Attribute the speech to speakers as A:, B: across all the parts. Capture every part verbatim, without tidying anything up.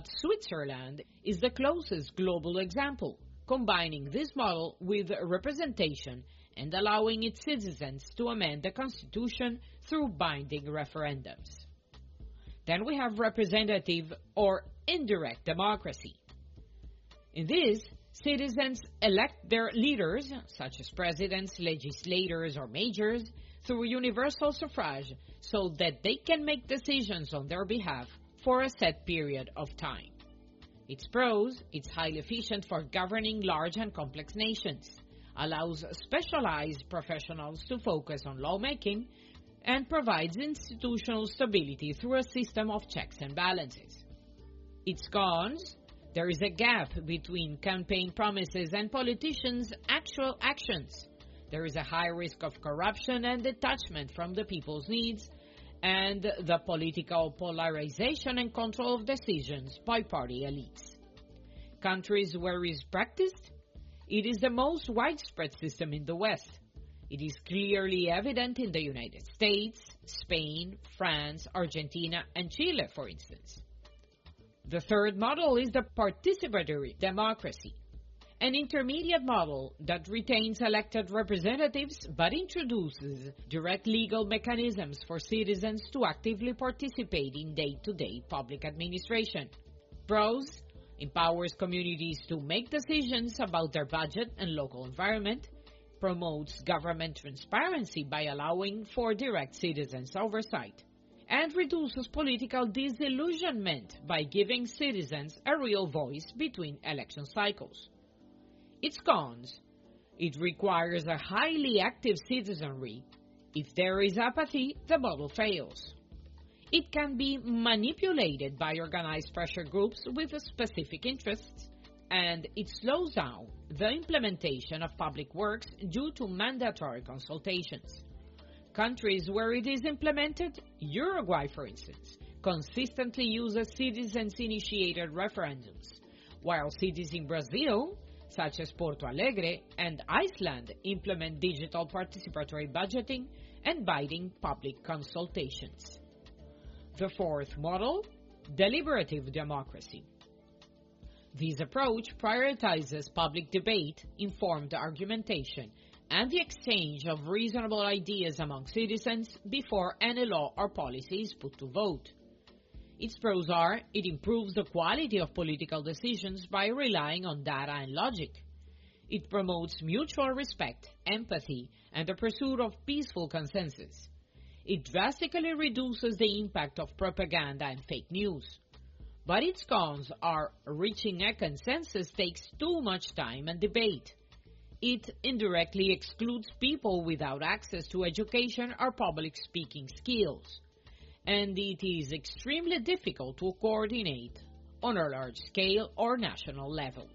A: But Switzerland is the closest global example, combining this model with representation and allowing its citizens to amend the constitution through binding referendums. Then we have representative or indirect democracy. In this, citizens elect their leaders, such as presidents, legislators, or mayors, through universal suffrage so that they can make decisions on their behalf for a set period of time. Its pros: it's highly efficient for governing large and complex nations, allows specialized professionals to focus on lawmaking, and provides institutional stability through a system of checks and balances. Its cons: there is a gap between campaign promises and politicians' actual actions. There is a high risk of corruption and detachment from the people's needs, and the political polarization and control of decisions by party elites. Countries where it is practiced: it is the most widespread system in the West. It is clearly evident in the United States, Spain, France, Argentina, and Chile, for instance. The third model is the participatory democracy, an intermediate model that retains elected representatives but introduces direct legal mechanisms for citizens to actively participate in day-to-day public administration. Pros: empowers communities to make decisions about their budget and local environment, promotes government transparency by allowing for direct citizens' oversight, and reduces political disillusionment by giving citizens a real voice between election cycles. Its cons: it requires a highly active citizenry. If there is apathy, the model fails. It can be manipulated by organized pressure groups with specific interests, and it slows down the implementation of public works due to mandatory consultations. Countries where it is implemented, Uruguay for instance, consistently uses citizens-initiated referendums, while cities in Brazil, such as Porto Alegre and Iceland, implement digital participatory budgeting and binding public consultations. The fourth model: deliberative democracy. This approach prioritizes public debate, informed argumentation, and the exchange of reasonable ideas among citizens before any law or policy is put to vote. Its pros are: it improves the quality of political decisions by relying on data and logic. It promotes mutual respect, empathy, and the pursuit of peaceful consensus. It drastically reduces the impact of propaganda and fake news. But its cons are: reaching a consensus takes too much time and debate. It indirectly excludes people without access to education or public speaking skills. And it is extremely difficult to coordinate on a large scale or national level.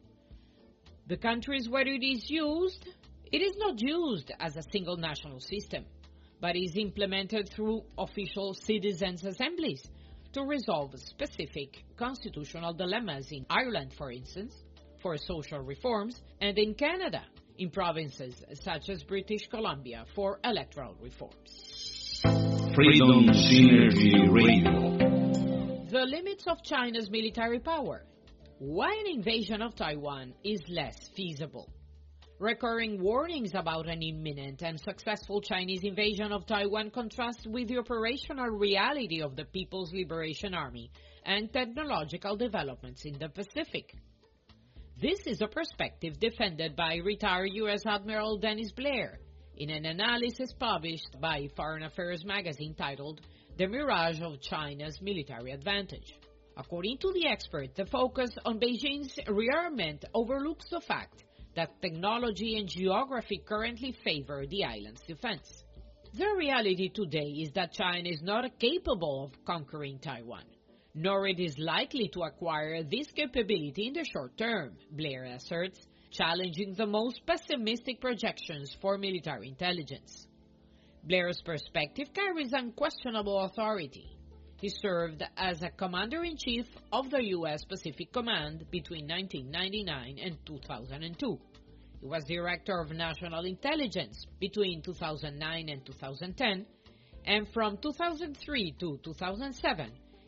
A: The countries where it is used, it is not used as a single national system, but is implemented through official citizens' assemblies to resolve specific constitutional dilemmas in Ireland, for instance, for social reforms, and in Canada, in provinces such as British Columbia, for electoral reforms.
B: Freedom Synergy Radio.
A: The limits of China's military power. Why an invasion of Taiwan is less feasible. Recurring warnings about an imminent and successful Chinese invasion of Taiwan contrast with the operational reality of the People's Liberation Army and technological developments in the Pacific. This is a perspective defended by retired U S Admiral Dennis Blair in an analysis published by Foreign Affairs magazine titled "The Mirage of China's Military Advantage." According to the expert, the focus on Beijing's rearmament overlooks the fact that technology and geography currently favor the island's defense. The reality today is that China is not capable of conquering Taiwan, nor it is likely to acquire this capability in the short term, Blair asserts, challenging the most pessimistic projections for military intelligence. Blair's perspective carries unquestionable authority. He served as a commander-in-chief of the U S Pacific Command between nineteen ninety-nine and two thousand two. He was Director of National Intelligence between two thousand nine and two thousand ten, and from two thousand three to two thousand seven,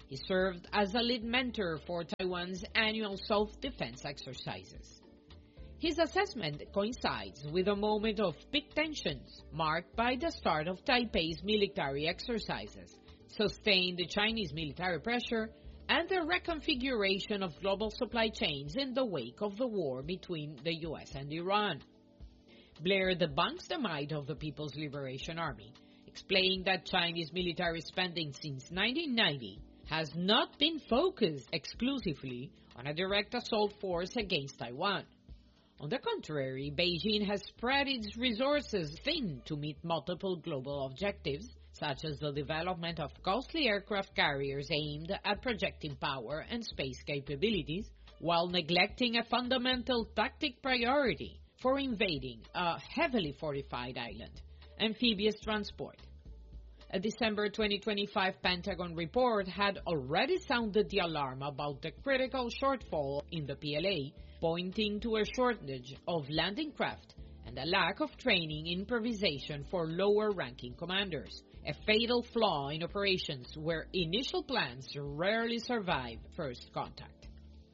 A: He served as a lead mentor for Taiwan's annual self-defense exercises. His assessment coincides with a moment of peak tensions marked by the start of Taipei's military exercises, sustained Chinese military pressure, and the reconfiguration of global supply chains in the wake of the war between the U S and Iran. Blair debunks the might of the People's Liberation Army, explaining that Chinese military spending since nineteen ninety has not been focused exclusively on a direct assault force against Taiwan. On the contrary, Beijing has spread its resources thin to meet multiple global objectives, such as the development of costly aircraft carriers aimed at projecting power and space capabilities, while neglecting a fundamental tactic priority for invading a heavily fortified island: amphibious transport. A December twenty twenty-five Pentagon report had already sounded the alarm about the critical shortfall in the P L A, pointing to a shortage of landing craft and a lack of training improvisation for lower-ranking commanders, a fatal flaw in operations where initial plans rarely survive first contact.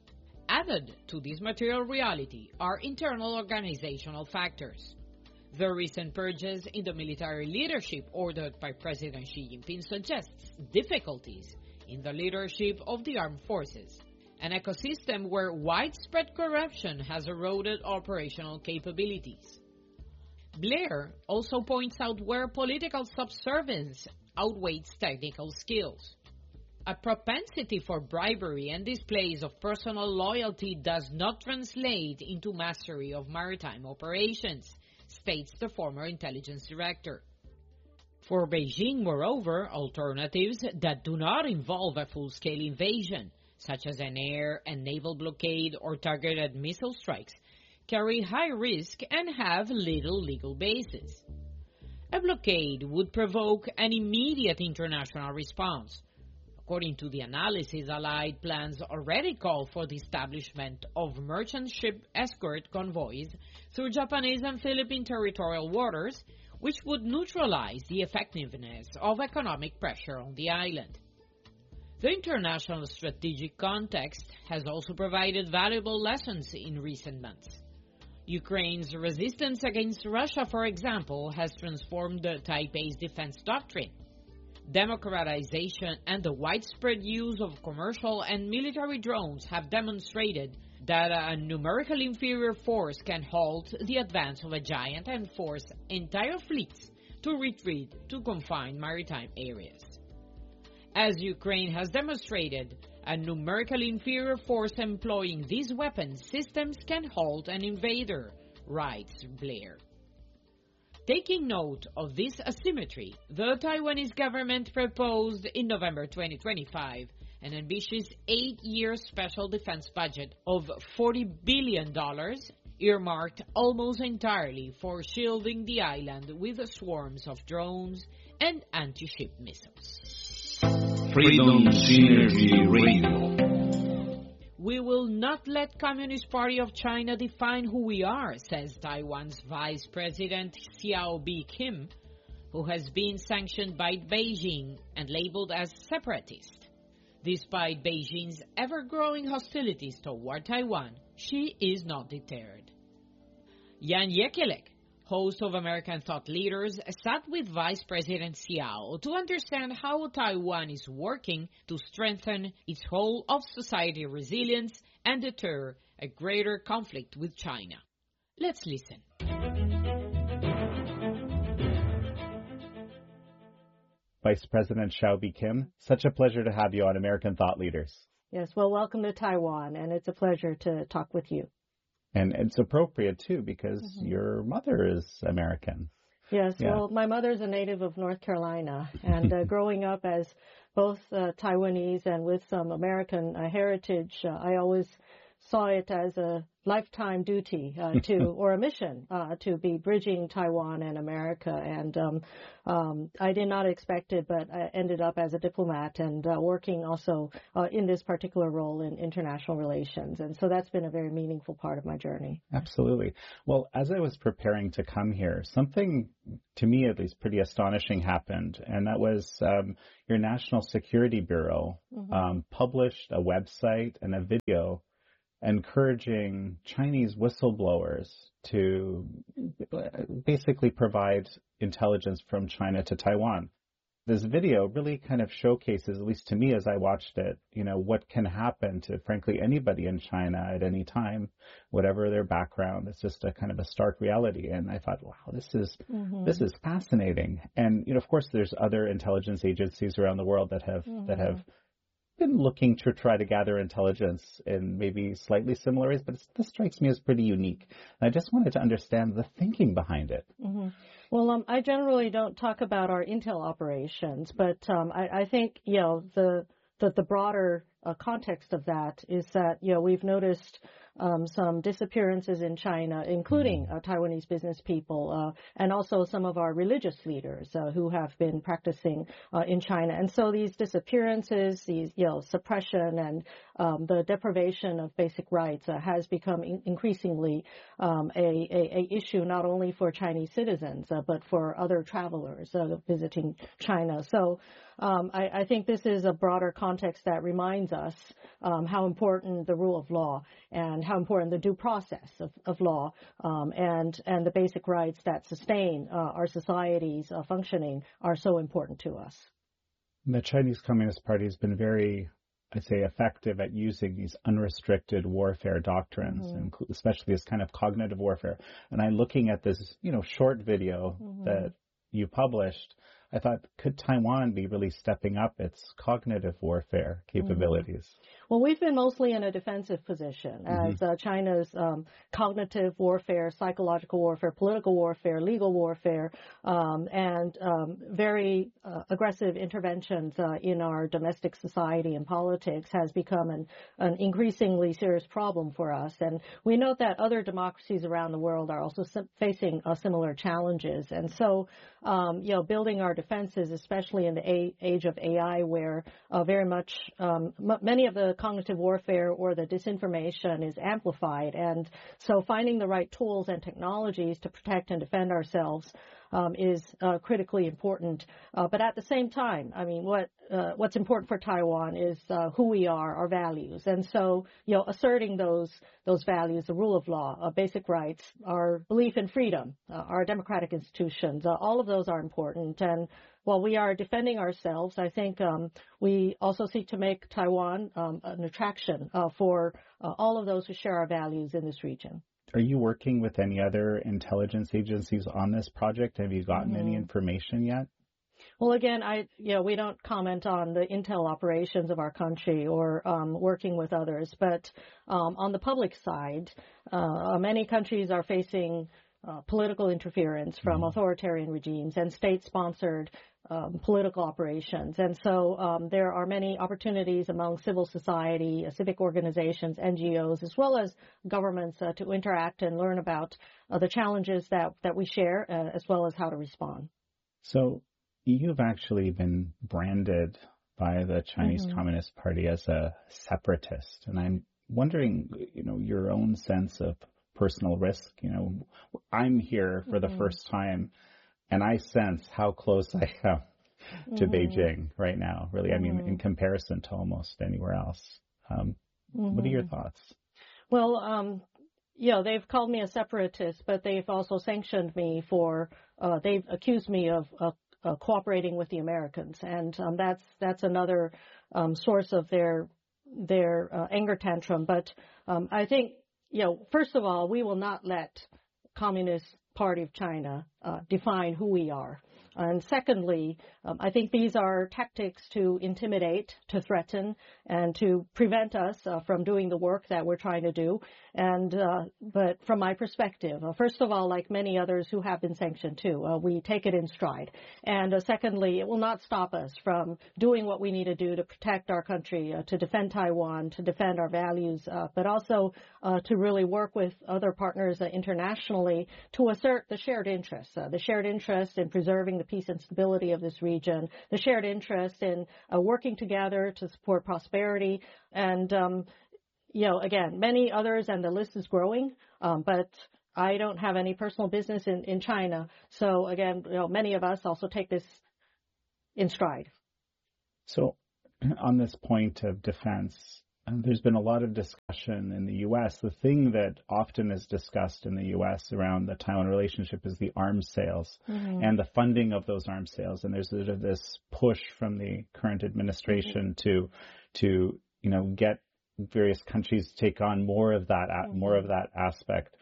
A: Added to this material reality are internal organizational factors. The recent purges in the military leadership ordered by President Xi Jinping suggests difficulties in the leadership of the armed forces, an ecosystem where widespread corruption has eroded operational capabilities. Blair also points out where political subservience outweighs technical skills. A propensity for bribery and displays of personal loyalty does not translate into mastery of maritime operations, states the former intelligence director. For Beijing, moreover, alternatives that do not involve a full-scale invasion, such as an air and naval blockade or targeted missile strikes, carry high risk and have little legal basis. A blockade would provoke an immediate international response. According to the analysis, Allied plans already call for the establishment of merchant ship escort convoys through Japanese and Philippine territorial waters, which would neutralize the effectiveness of economic pressure on the island. The international strategic context has also provided valuable lessons in recent months. Ukraine's resistance against Russia, for example, has transformed Taipei's defense doctrine. Democratization and the widespread use of commercial and military drones have demonstrated that a numerically inferior force can halt the advance of a giant and force entire fleets to retreat to confined maritime areas. As Ukraine has demonstrated, a numerically inferior force employing these weapon systems can halt an invader, writes Blair. Taking note of this asymmetry, the Taiwanese government proposed in November twenty twenty-five an ambitious eight-year special defense budget of forty billion dollars, earmarked almost entirely for shielding the island with swarms of drones and anti-ship missiles.
B: Freedom Synergy Radio.
A: We will not let Communist Party of China define who we are, says Taiwan's Vice President Hsiao-bi Kim, who has been sanctioned by Beijing and labeled as separatist. Despite Beijing's ever-growing hostilities toward Taiwan, she is not deterred. Jan Jekielek, host of American Thought Leaders, sat with Vice President Hsiao to understand how Taiwan is working to strengthen its whole of society resilience and deter a greater conflict with China. Let's listen.
C: Vice President Hsiao-bi Kim, such a pleasure to have you on American Thought Leaders.
D: Yes, well, welcome to Taiwan, and it's a pleasure to talk with you.
C: And it's appropriate, too, because mm-hmm. your mother is American.
D: Yes,
C: yeah.
D: well, my mother's a native of North Carolina, and uh, growing up as both uh, Taiwanese and with some American uh, heritage, uh, I always saw it as a lifetime duty uh, to, or a mission uh, to be bridging Taiwan and America. And um, um, I did not expect it, but I ended up as a diplomat and uh, working also uh, in this particular role in international relations. And so that's been a very meaningful part of my journey.
C: Absolutely. Well, as I was preparing to come here, something, to me at least, pretty astonishing happened. And that was um, your National Security Bureau mm-hmm. um, published a website and a video encouraging Chinese whistleblowers to basically provide intelligence from China to Taiwan. This video really kind of showcases, at least to me as I watched it, you know, what can happen to, frankly, anybody in China at any time, whatever their background. It's just a kind of a stark reality. And I thought, wow, this is mm-hmm. this is fascinating. And, you know, of course, there's other intelligence agencies around the world that have mm-hmm. that have been looking to try to gather intelligence in maybe slightly similar ways, but it's, this strikes me as pretty unique. And I just wanted to understand the thinking behind it.
D: Mm-hmm. Well, um, I generally don't talk about our intel operations, but um, I, I think, you know, the the, the broader uh, context of that is that, you know, we've noticed Um, some disappearances in China, including uh, Taiwanese business people, uh, and also some of our religious leaders uh, who have been practicing uh, in China. And so these disappearances, these, you know, suppression and um, the deprivation of basic rights uh, has become in- increasingly um, a, a, a issue not only for Chinese citizens, uh, but for other travelers uh, visiting China. So um, I, I think this is a broader context that reminds us um, how important the rule of law and how important the due process of, of law um, and and the basic rights that sustain uh, our society's uh, functioning are so important to us.
C: The Chinese Communist Party has been very, I'd say, effective at using these unrestricted warfare doctrines, mm-hmm. and especially this kind of cognitive warfare. And I'm looking at this, you know, short video mm-hmm. that you published. I thought, could Taiwan be really stepping up its cognitive warfare capabilities?
D: Mm-hmm. Well, we've been mostly in a defensive position as mm-hmm. uh, China's um, cognitive warfare, psychological warfare, political warfare, legal warfare, um, and um, very uh, aggressive interventions uh, in our domestic society and politics has become an, an increasingly serious problem for us. And we note that other democracies around the world are also sim- facing uh, similar challenges. And so, um, you know, building our defenses, especially in the a- age of A I, where uh, very much um, m- many of the cognitive warfare or the disinformation is amplified. And so finding the right tools and technologies to protect and defend ourselves um, is uh, critically important. Uh, but at the same time, I mean, what uh, what's important for Taiwan is uh, who we are, our values. And so, you know, asserting those those values, the rule of law, uh, basic rights, our belief in freedom, uh, our democratic institutions, uh, all of those are important. And while we are defending ourselves, I think um, we also seek to make Taiwan um, an attraction uh, for uh, all of those who share our values in this region.
C: Are you working with any other intelligence agencies on this project? Have you gotten mm-hmm. any information yet?
D: Well, again, I, you know, we don't comment on the intel operations of our country or um, working with others. But um, on the public side, uh, many countries are facing uh, political interference from mm-hmm. authoritarian regimes and state-sponsored Um, political operations. And so um, there are many opportunities among civil society, uh, civic organizations, N G Os, as well as governments uh, to interact and learn about uh, the challenges that, that we share, uh, as well as how to respond.
C: So you've actually been branded by the Chinese mm-hmm. Communist Party as a separatist. And I'm wondering, you know, your own sense of personal risk. You know, I'm here for mm-hmm. the first time, and I sense how close I am to mm-hmm. Beijing right now, really. Mm-hmm. I mean, in comparison to almost anywhere else. Um, mm-hmm. What are your thoughts?
D: Well, um, you know, they've called me a separatist, but they've also sanctioned me for, uh, they've accused me of uh, uh, cooperating with the Americans. And um, that's that's another um, source of their, their uh, anger tantrum. But um, I think, you know, first of all, we will not let Communist Party of China uh, define who we are. And secondly, um, I think these are tactics to intimidate, to threaten, and to prevent us uh, from doing the work that we're trying to do. And uh, but from my perspective, uh, first of all, like many others who have been sanctioned too, uh, we take it in stride. And uh, secondly, it will not stop us from doing what we need to do to protect our country, uh, to defend Taiwan, to defend our values, uh, but also uh, to really work with other partners uh, internationally to assert the shared interests, uh, the shared interest in preserving the peace and stability of this region, the shared interest in uh, working together to support prosperity. And, um, you know, again, many others, and the list is growing, um, but I don't have any personal business in, in China. So, again, you know, many of us also take this in stride.
C: So on this point of defense, Um, there's been a lot of discussion in the U S. The thing that often is discussed in the U S around the Taiwan relationship is the arms sales mm-hmm. and the funding of those arms sales. And there's sort of this push from the current administration mm-hmm. to, to, you know, get various countries to take on more of that, mm-hmm. more of that aspect.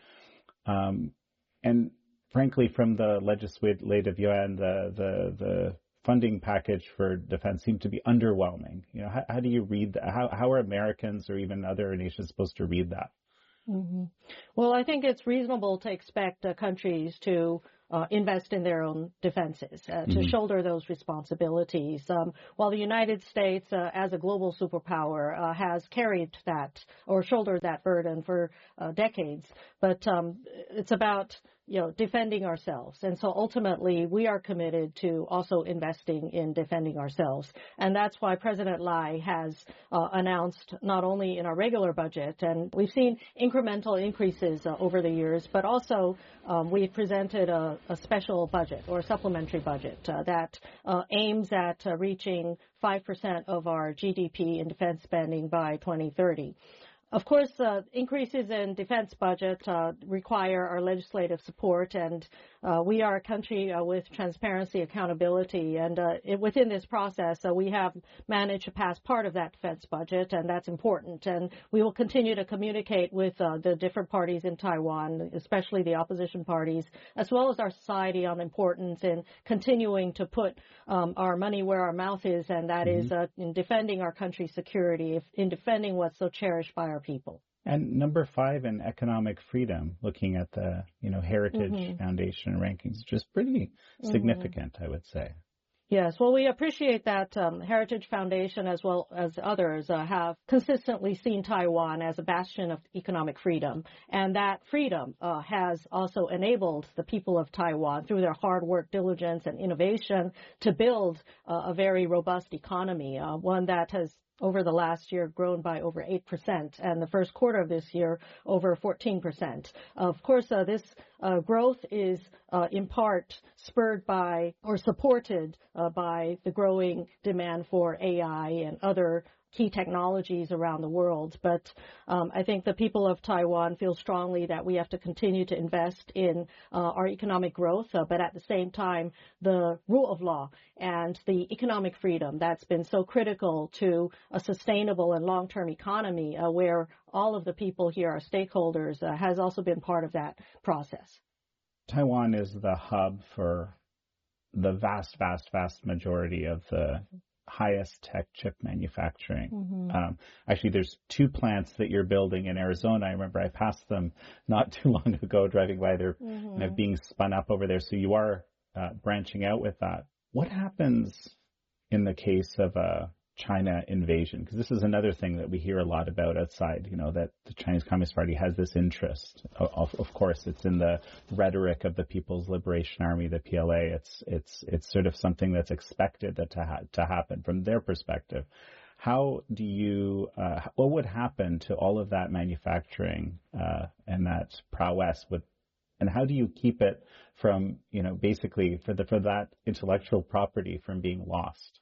C: Um, and frankly, from the legislative yuan, the, the, the, funding package for defense seemed to be underwhelming. You know, how, how do you read that? How, how are Americans or even other nations supposed to read that?
D: Mm-hmm. Well, I think it's reasonable to expect uh, countries to uh, invest in their own defenses, uh, to mm-hmm. shoulder those responsibilities. Um, while the United States, uh, as a global superpower, uh, has carried that or shouldered that burden for uh, decades, but um, it's about you know, defending ourselves. And so ultimately, we are committed to also investing in defending ourselves. And that's why President Lai has uh, announced not only in our regular budget, and we've seen incremental increases uh, over the years, but also um, we've presented a, a special budget or a supplementary budget uh, that uh, aims at uh, reaching five percent of our G D P in defense spending by twenty thirty. Of course, uh, increases in defense budget uh, require our legislative support, and uh, we are a country uh, with transparency, accountability, and uh, it, within this process, uh, we have managed to pass part of that defense budget, and that's important. And we will continue to communicate with uh, the different parties in Taiwan, especially the opposition parties, as well as our society, on importance in continuing to put um, our money where our mouth is, and that mm-hmm. is uh, in defending our country's security, in defending what's so cherished by our people.
C: And number five in economic freedom, looking at the, you know, Heritage mm-hmm. Foundation rankings, which is pretty significant, mm-hmm. I would say.
D: Yes, well, we appreciate that um, Heritage Foundation, as well as others, uh, have consistently seen Taiwan as a bastion of economic freedom. And that freedom uh, has also enabled the people of Taiwan, through their hard work, diligence, and innovation, to build uh, a very robust economy, uh, one that has over the last year grown by over eight percent, and the first quarter of this year over fourteen percent. Of course, uh, this uh, growth is uh, in part spurred by or supported uh, by the growing demand for A I and other key technologies around the world. But um, I think the people of Taiwan feel strongly that we have to continue to invest in uh, our economic growth, uh, but at the same time, the rule of law and the economic freedom that's been so critical to a sustainable and long-term economy uh, where all of the people here are stakeholders uh, has also been part of that process.
C: Taiwan is the hub for the vast, vast, vast majority of the highest tech chip manufacturing. Mm-hmm. Um, actually, there's two plants that you're building in Arizona. I remember I passed them not too long ago driving by. They're mm-hmm. kind of being spun up over there. So you are uh, branching out with that. What happens in the case of a China invasion? Because this is another thing that we hear a lot about outside, you know, that the Chinese Communist Party has this interest. Of, of course, it's in the rhetoric of the People's Liberation Army, the P L A. It's it's it's sort of something that's expected that to ha- to happen from their perspective. How do you, uh, what would happen to all of that manufacturing uh, and that prowess with, and how do you keep it from, you know, basically for the for that intellectual property from being lost?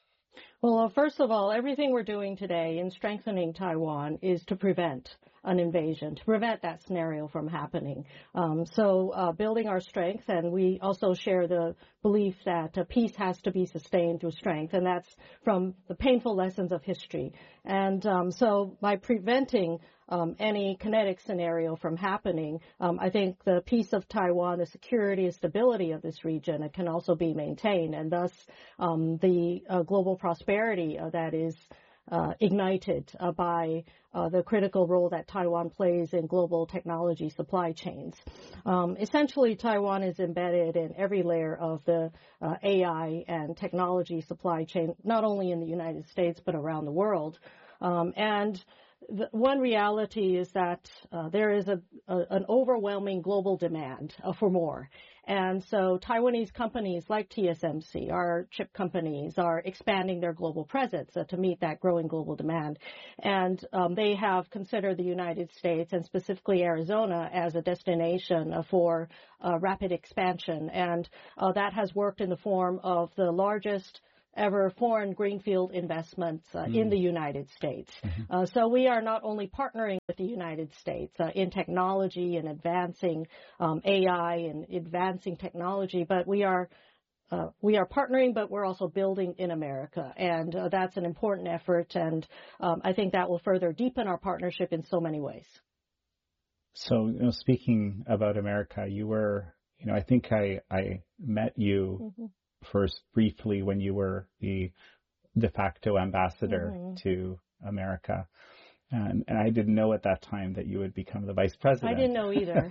D: Well, first of all, everything we're doing today in strengthening Taiwan is to prevent an invasion, to prevent that scenario from happening. Um, so uh, building our strength, and we also share the belief that uh, peace has to be sustained through strength, and that's from the painful lessons of history. And um, so by preventing um, any kinetic scenario from happening, um, I think the peace of Taiwan, the security and stability of this region, it can also be maintained, and thus um, the uh, global prosperity uh, that is Uh, ignited uh, by uh, the critical role that Taiwan plays in global technology supply chains. Um, essentially, Taiwan is embedded in every layer of the uh, A I and technology supply chain, not only in the United States, but around the world. Um, and the one reality is that uh, there is a, a, an overwhelming global demand uh, for more. And so Taiwanese companies like T S M C, our chip companies, are expanding their global presence uh, to meet that growing global demand. And um, they have considered the United States, and specifically Arizona, as a destination uh, for uh, rapid expansion. And uh, that has worked in the form of the largest ever foreign greenfield investments uh, mm. in the United States. Mm-hmm. Uh, so we are not only partnering with the United States uh, in technology and advancing um, A I and advancing technology, but we are uh, we are partnering, but we're also building in America, and uh, that's an important effort. And um, I think that will further deepen our partnership in so many ways.
C: So, you know, speaking about America, you were, you know, I think I I met you. Mm-hmm. First briefly when you were the de facto ambassador mm-hmm. to America. And, and I didn't know at that time that you would become the vice president.
D: I didn't know either.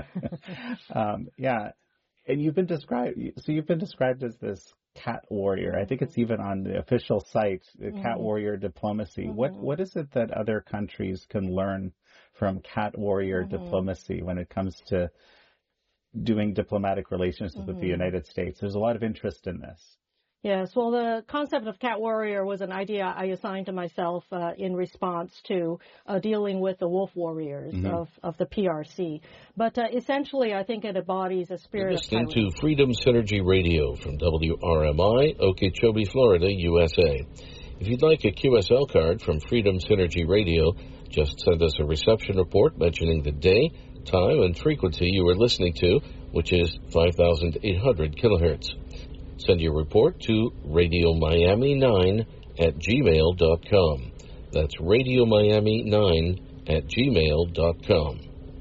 C: um, yeah. And you've been described, so you've been described as this cat warrior. Mm-hmm. I think it's even on the official site, the mm-hmm. cat warrior diplomacy. Mm-hmm. What What is it that other countries can learn from cat warrior mm-hmm. diplomacy when it comes to doing diplomatic relations mm-hmm. with the United States? There's a lot of interest in this.
D: Yes, well, the concept of cat warrior was an idea I assigned to myself uh, in response to uh, dealing with the wolf warriors mm-hmm. of, of the P R C. But uh, essentially, I think it embodies a spirit
E: You're listening
D: of Taiwan.
E: to Freedom Synergy Radio from W R M I, Okeechobee, Florida, U S A. If you'd like a Q S L card from Freedom Synergy Radio, just send us a reception report mentioning the day, time, and frequency you are listening to, which is five thousand eight hundred kilohertz. Send your report to radio miami nine at gmail dot com. That's radio miami nine at gmail dot com.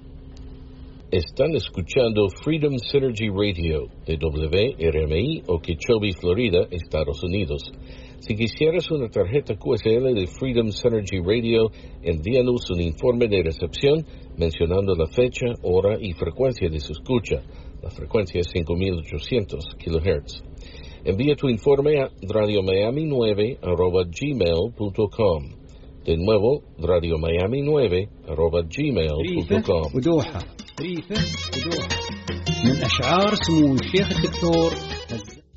E: Están escuchando Freedom Synergy Radio de W R M I, Okeechobee, Florida, Estados Unidos. Si quisieras una tarjeta Q S L de Freedom Synergy Radio, envíanos un informe de recepción mencionando la fecha, hora y frecuencia de su escucha. La frecuencia es cinco mil ochocientos kilohertz. Envía tu informe a radio miami nueve arroba gmail punto com. De nuevo, radio miami nueve arroba gmail punto com.
B: ودوحة ريفة ودوحة من أشعار سمو الشيخ الدكتور